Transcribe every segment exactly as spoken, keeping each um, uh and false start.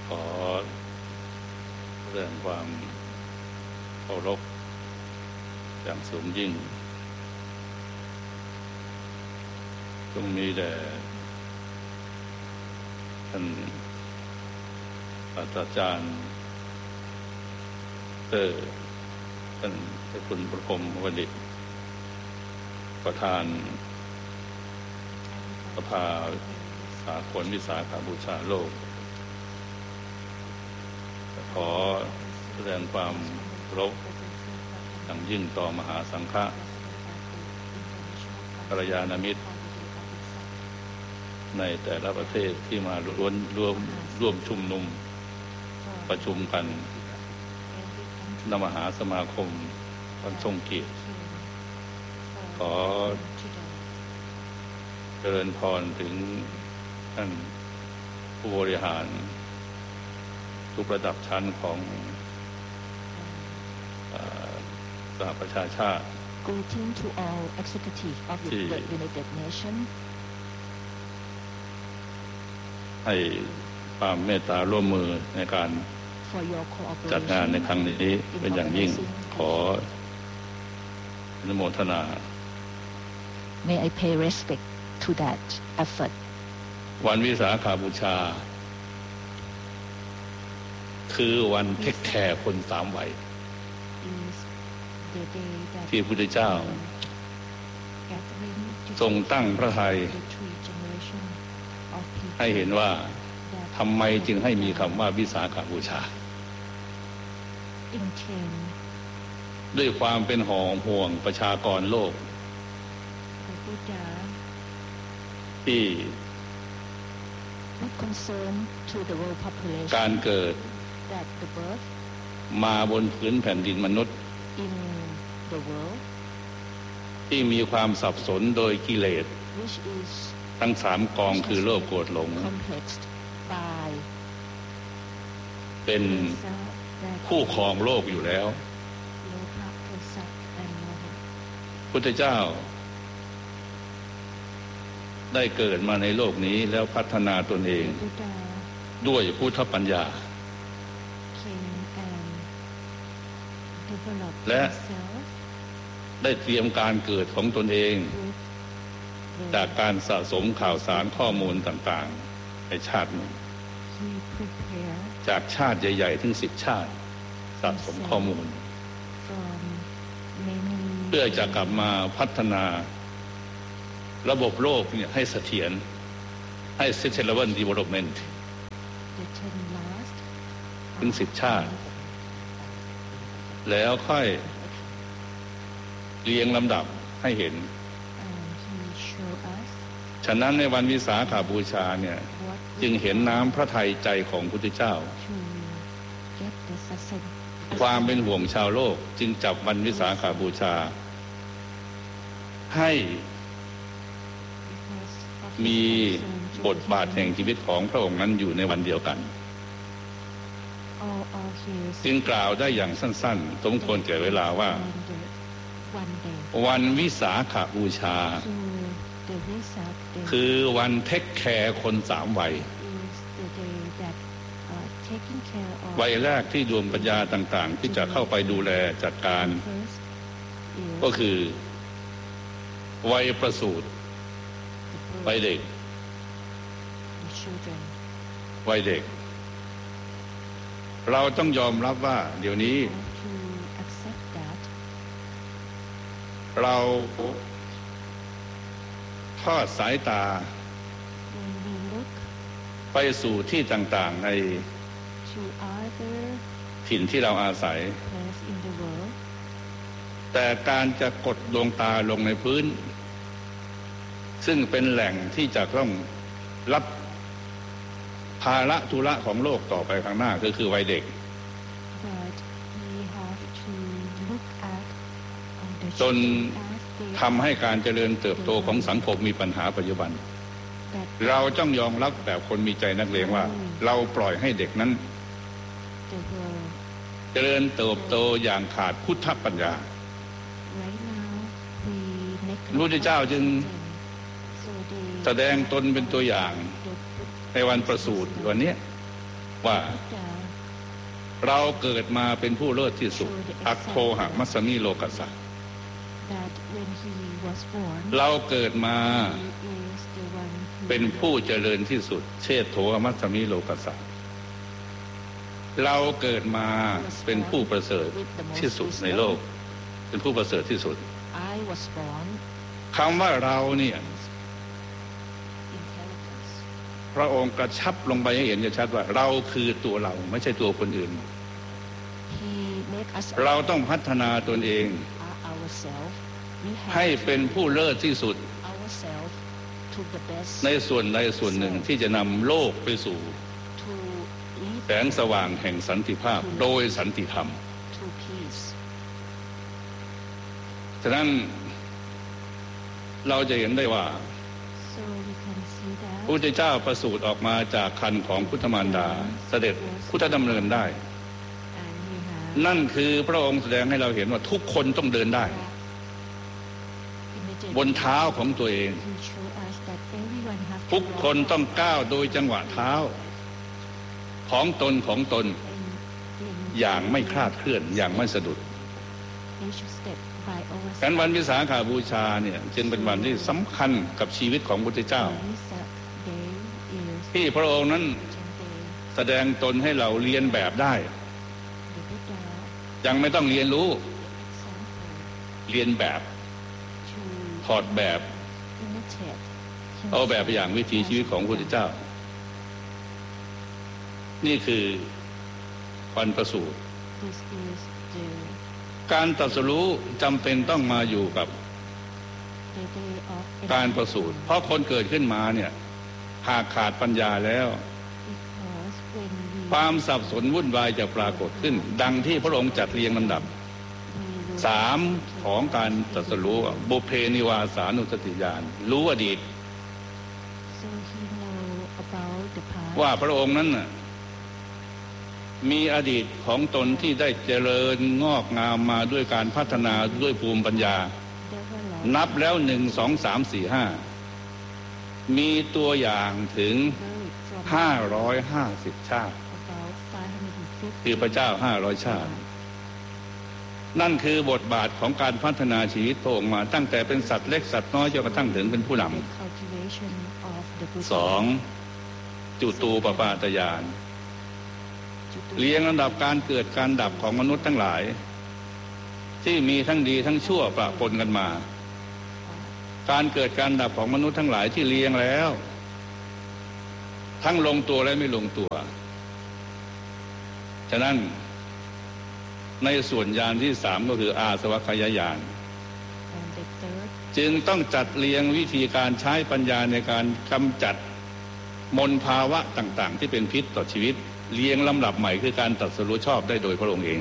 ขอแสดงความเคารพอย่างสูงยิ่งจงมีแด่ท่านอาจารย์เตอร์ท่านเจ้าคุณประคมวดิษฐ์ประธานสภาสากลวิสาขบูชาโลกขอแสดงความเคารพอย่างยิ่งต่อมหาสังฆกัลยาณมิตรในแต่ละประเทศที่มาร่วมร่วมร่วมชุมนุมประชุมกันณมหาสมาคมวันทรงเกียรติขอเจริญพรถึงท่านผู้บริหารทุกระดับชั้นของสหประชาชาติ Greeting to all executives of the United Nations ให้ความเมตตาร่วมมือในการจัดงานในครั้งนี้เป็นอย่างยิ่งขออนุโมทนา May I pay respect to that effort วันวิสาขบูชาคือวันเทคแคร์คนสามวัยที่พระพุทธเจ้าทรงตั้งพระทัยให้เห็นว่าทำไมจึงให้มีคำว่าวิสาขบูชาด้วยความเป็นห่วงห่วงประชากรโลกที่การเกิดมาบนพื้นแผ่นดินมนุษย์ที่มีความสับสนโดยกิเลสทั้งสามกองคือโลภโกรธหลงเป็นคู่ครองโลกอยู่แล้วพุทธเจ้าได้เกิดมาในโลกนี้แล้วพัฒนาตนเองด้วยพุทธปัญญาและได้เตรียมการเกิดของตนเองจากการสะสมข่าวสารข้อมูลต่างๆในชาติหนึ่งจากชาติใหญ่ๆถึงสิบชาติสะสมข้อมูลเพื่อจะกลับมาพัฒนาระบบโลกเนี่ยให้เสถียรให้ sustainable development ถึงสิบชาติแล้วค่อยเรียงลำดับให้เห็นฉะนั้นในวันวิสาขบูชาเนี่ยจึงเห็นน้ำพระทัยใจของพระพุทธเจ้าความเป็นห่วงชาวโลกจึงจับวันวิสาขบูชาให้มีบทบาทแห่งชีวิตของพระองค์นั้นอยู่ในวันเดียวกันจึงกล่าวได้อย่างสั้นๆสมควรแก่เวลาว่าวันวิสาขบูชาคือวันเทคแคร์คนสามวัยวัยแรกที่ดวงปัญญาต่างๆที่จะเข้าไปดูแลจัดการก็คือวัยประสูติวัยเด็กวัยเด็กเราต้องยอมรับว่าเดี๋ยวนี้เราทอดสายตาไปสู่ที่ต่างๆในถิ่นที่เราอาศัยแต่การจะกดดวงตาลงในพื้นซึ่งเป็นแหล่งที่จะต้องรับภาระธุระของโลกต่อไปข้างหน้าก็คือวัยเด็กจนทำให้การเจริญเติบโตของสังคมมีปัญหาปัจจุบันเราต้องยอมรับแบบคนมีใจนักเลงว่าเราปล่อยให้เด็กนั้นเจริญเติบโตอย่างขาดพุทธปัญญาพระพุทธเจ้าจึงแสดงตนเป็นตัวอย่างในวันประสูติวันนี้ว่าเราเกิดมาเป็นผู้เลิศที่สุดอัคโคหะมัสสมิโลกัสสะเราเกิดมาเป็นผู้เจริญที่สุดเชษโธมัสสมิโลกัสสะเราเกิดมาเป็นผู้ประเสริฐที่สุดในโลกเป็นผู้ประเสริฐที่สุดคำว่าเราเนี่ยพระองค์กระชับลงไปให้เห็นชัดว่าเราคือตัวเราไม่ใช่ตัวคนอื่นเราต้องพัฒนาตนเองให้เป็นผู้เลิศที่สุดในส่วนใดส่วนหนึ่งที่จะนำโลกไปสู่แสงสว่างแห่งสันติภาพโดยสันติธรรมฉะนั้นเราจะเห็นได้ว่าพระพุทธเจ้าประสูติออกมาจากครรภ์ของพุทธมารดาเสด็จพุทธดำเนินได้นั่นคือพระองค์แสดงให้เราเห็นว่าทุกคนต้องเดินได้บนเท้าของตัวเองทุกคนต้องก้าวโดยจังหวะเท้าของตนของตนอย่างไม่คลาดเคลื่อนอย่างไม่สะดุดการวันวิสาขบูชาเนี่ยจึงเป็นวันที่สำคัญกับชีวิตของพระพุทธเจ้าที่พระองค์นั้นแสดงตนให้เราเรียนแบบได้ยังไม่ต้องเรียนรู้เรียนแบบถอดแบบเอาแบบอย่างวิถีชีวิตของพระพุทธเจ้านี่คือวันประสูติการตรัสรู้จำเป็นต้องมาอยู่กับการประสูติเพราะคนเกิดขึ้นมาเนี่ยหากขาดปัญญาแล้วความสับสนวุ่นวายจะปรากฏขึ้นดังที่พระองค์จัดเรียงลำดับสามของการตรัสรู้บุพเพนิวาสานุสติญาณรู้อดีตว่าพระองค์นั้นน่ะมีอดีตของตนที่ได้เจริญงอกงามมาด้วยการพัฒนาด้วยภูมิปัญญานับแล้วหนึ่งสองสามสี่ห้ามีตัวอย่างถึงห้าร้อยห้าสิบชาติคือพระเจ้าห้าร้อยชาตินั่นคือบทบาทของการพัฒนาชีวิตพระองค์มาตั้งแต่เป็นสัตว์เล็กสัตว์น้อยจนกระทั่งถึงเป็นผู้นำสองจุตูปปาตญาณเรียงลำดับการเกิดการดับของมนุษย์ทั้งหลายที่มีทั้งดีทั้งชั่วปะปนกันมาการเกิดการดับของมนุษย์ทั้งหลายที่เรียงแล้วทั้งลงตัวและไม่ลงตัวฉะนั้นในส่วนญาณที่สามก็คืออาสวัคยญาณจึงต้องจัดเรียงวิธีการใช้ปัญญาในการกำจัดมลภาวะต่างๆที่เป็นพิษต่อชีวิตเรียงลำดับใหม่คือการตรัสรู้ชอบได้โดยพระองค์เอง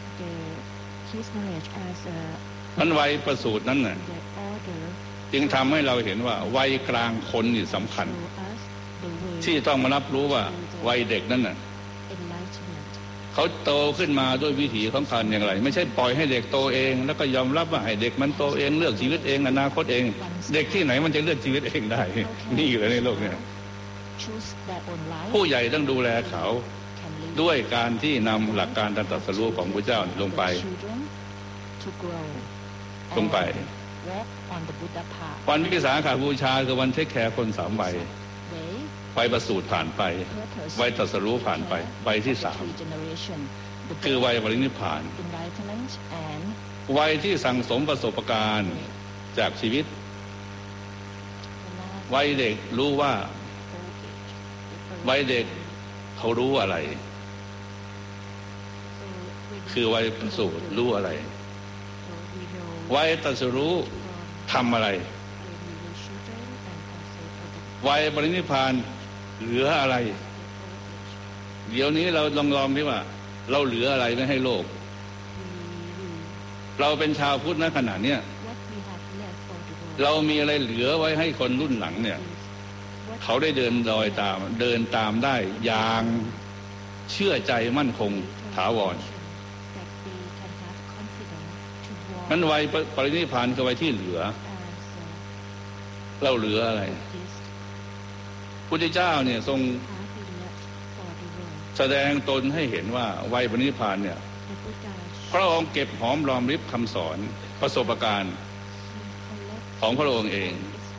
นั้นวัยประสูตินั้นน่ะจึงทำให้เราเห็นว่าวัยกลางคนนี่สำคัญที่ต้องมารับรู้ว่าวัยเด็กนั้นน่ะเขาโตขึ้นมาด้วยวิถีของการอย่างไรไม่ใช่ปล่อยให้เด็กโตเองแล้วก็ยอมรับว่าให้เด็กมันโตเองเลือกชีวิตเองอนาคตเองเด็กที่ไหนมันจะเลือกชีวิตเองได้นี่อยู่ในโลกเนี่ยผู้ใหญ่ต้องดูแลเขาด้วยการที่นำหลักการตรัสรู้ของพระเจ้าลงไปลงไปวันวิสาขบูชาคือวันเทคแคร์คนสามวัยวัยประสูติผ่านไปวัยตรัสรู้ผ่านไปวัยที่สามคือวัยปรินิพพานวัยที่สั่งสมประสบการณ์จากชีวิตวัยเด็กรู้ว่าวัยเด็กเขารู้อะไรคือวัยประสูติรู้อะไรวัยตรัสรู้ทำอะไรวัยปรินิพพานเหลืออะไรเดี๋ยวนี้เราลองลองดิว่าเราเหลืออะไรไม่ให้โลกเราเป็นชาวพุทธณขณะเนี้ยเรามีอะไรเหลือไว้ให้คนรุ่นหลังเนี่ยเขาได้เดินรอยตามเดินตามได้อย่างเชื่อใจมั่นคงถาวรนั้นวัยปรินิพพานคือวัยที่เหลือเราเหลืออะไรพุทธเจ้าเนี่ยทรงแสดงตนให้เห็นว่าวัยปรินิพพานเนี่ยพระองค์เก็บหอมรอมริบคำสอนประสบการณ์ของพระองค์เอง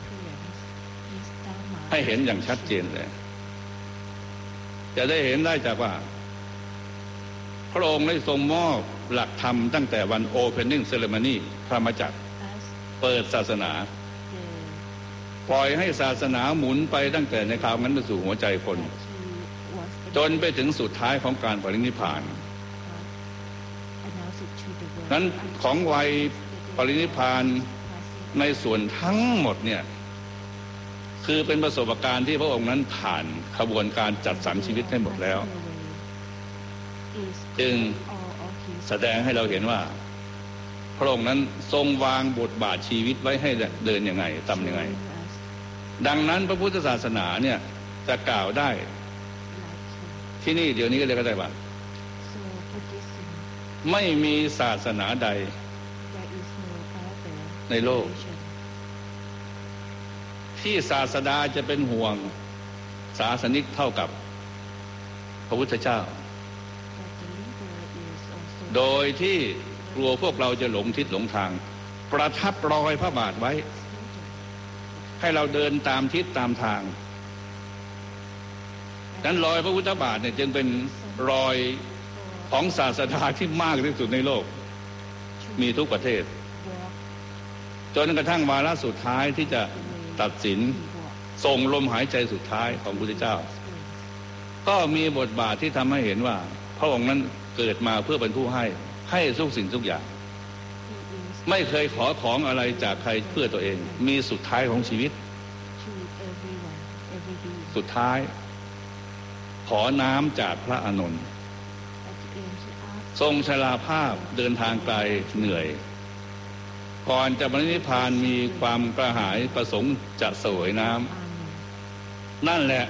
ให้เห็นอย่างชัดเจนเลยจะได้เห็นได้จากว่าพระองค์ได้ทรงมอบหลักธรรมตั้งแต่วัน Opening Ceremony พระมจักรเปิดศาสนาปล่อยให้ศาสนาหมุนไปตั้งแต่ในคราวนั้นไปสู่หัวใจคนจนไปถึงสุดท้ายของการปรินิพพานนั้นของวัยปรินิพพานในส่วนทั้งหมดเนี่ยคือเป็นประสบการณ์ที่พระองค์นั้นผ่านขบวนการจัดสรรชีวิตให้หมดแล้วจึงแสดงให้เราเห็นว่าพระองค์นั้นทรงวางบทบาทชีวิตไว้ให้เดินยังไงทำยังไงดังนั้นพระพุทธศาสนาเนี่ยจะกล่าวได้ที่นี่เดี๋ยวนี้ก็เรียกได้ว่าไม่มีศาสนาใดในโลกที่ศาสดาจะเป็นห่วงศาสนิกเท่ากับพระพุทธเจ้าโดยที่กลัวพวกเราจะหลงทิศหลงทางประทับรอยพระบาทไว้ให้เราเดินตามทิศตามทางนั้นรอยพระพุทธบาทเนี่ยจึงเป็นรอยของศาสดาที่มากที่สุดในโลกมีทุกประเทศจนกระทั่งวาระสุดท้ายที่จะตัดสินส่งลมหายใจสุดท้ายของพระพุทธเจ้าก็มีบทบาทที่ทำให้เห็นว่าพระองค์นั้นเกิดมาเพื่อเป็นผู้ให้ให้ทุกสิ่งทุกอย่างไม่เคยขอของอะไรจากใครเพื่อตัวเองมีสุดท้ายของชีวิตสุดท้ายขอน้ำจากพระอานนท์ทรงชราภาพเดินทางไกลเหนื่อยก่อนจะปรินิพพานมีความกระหายประสงค์จะเสวยน้ำนั่นแหละ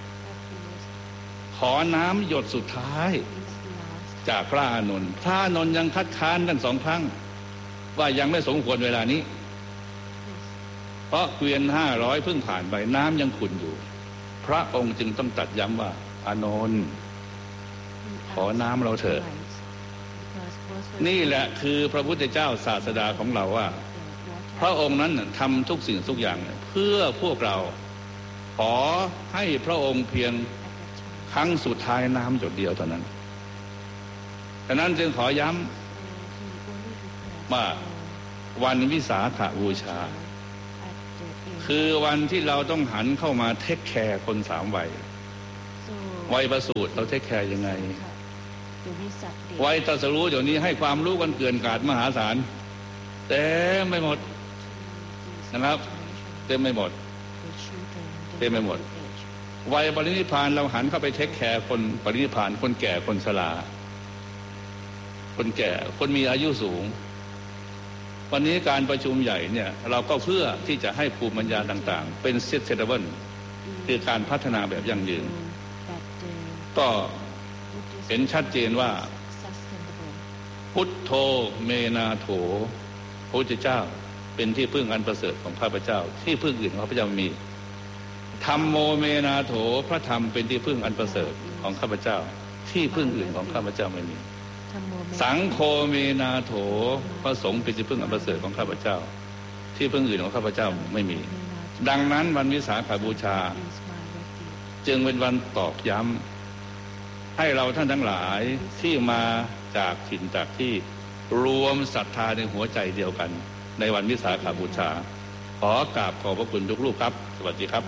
ขอน้ำหยดสุดท้ายจากพระอานนท์พระอานนท์ยังคัดค้านทั้งสองครั้งว่ายังไม่สมควรเวลานี้เพราะเกวียนห้าร้อยเพิ่งผ่านไปน้ำยังขุ่นอยู่พระองค์จึงต้องตรัสย้ำว่าอานนท์ขอน้ำเราเถอะนี่แหละคือพระพุทธเจ้าศาสดาของเราว่าพระองค์นั้นทำทุกสิ่งทุกอย่างเพื่อพวกเราขอให้พระองค์เพียงครั้งสุดท้ายน้ำหยดเดียวเท่านั้นฉะนั้นจึงขอย้ำว่าวันวิสาขบูชาคือวันที่เราต้องหันเข้ามาเทคแคร์คนสามวัยวัยประสูติเราเทคแคร์ยังไงวัยตรัสรู้เดี๋ยวนี้ให้ความรู้กันเกินกาจมหาศาลเต็มไม่หมดนะครับเต็มไม่หมดเต็มไม่หมดวัยปรินิพพานเราหันเข้าไปเทคแคร์คนปรินิพพานคนแก่คนชราคนแก่คนมีอายุสูงวันนี้การประชุมใหญ่เนี่ยเราก็เพื่อที่จะให้ภูมิปัญญาต่างๆเป็น sustainable คือการพัฒนาแบบยั่งยืนก็เห็นชัดเจนว่าพุทโธเมนาโถพระพุทธเจ้าเป็นที่พึ่งอันประเสริฐของข้าพเจ้าที่พึ่งอื่นของข้าพเจ้ามีธัมโมเมนาโถพระธรรมเป็นที่พึ่งอันประเสริฐของข้าพเจ้าที่พึ่งอื่นของข้าพเจ้าไม่มีสังโฆเมนาโถพระสงฆ์เป็นที่พึ่งอันประเสริฐของข้าพเจ้าที่พึ่งอื่นของข้าพเจ้าไม่มีดังนั้นวันวิสาขบูชาจึงเป็นวันตอกย้ำให้เราท่านทั้งหลายที่มาจากถิ่นจากที่รวมศรัทธาในหัวใจเดียวกันในวันวิสาขบูชาขอกราบขอบพระคุณทุกรูปครับสวัสดีครับ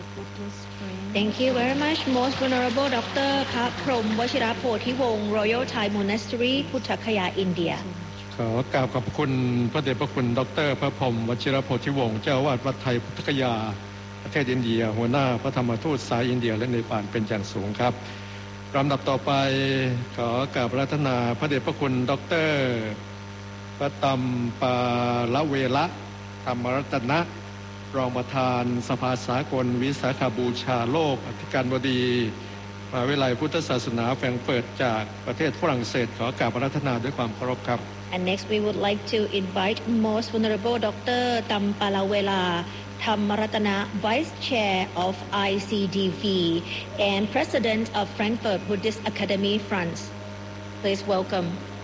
Thank you very much Most Venerable ดร.พระพรหมวชิรโพธิวงศ์ Royal Thai Monastery พุทธคยาอินเดียขอกราบขอบคุณพระเดชพระคุณดร.พระพรหมวชิรโพธิวงศ์เจ้าอาวาสวัดไทยพุทธคยาประเทศอินเดียหัวหน้าพระธรรมทูตสายอินเดียและเนปาลเป็นอย่างสูงครับลำดับต่อไปขอกราบรัตนาพระเดชพระคุณดร.พระตัมปาละเวละธรรมรัตนะรองประธานสภาสากลวิสาขบูชาโลกอธิการบดีมหาวิทยาลัยพุทธศาสนาแฟรงก์เฟิร์ตจากประเทศฝรั่งเศสขอกราบรัตนาด้วยความเคารพครับ And next we would like to invite Most Venerable Doctor Tampalawela Thammaratana, Vice Chair of I C D V and President of Frankfurt Buddhist Academy, France. Please welcome.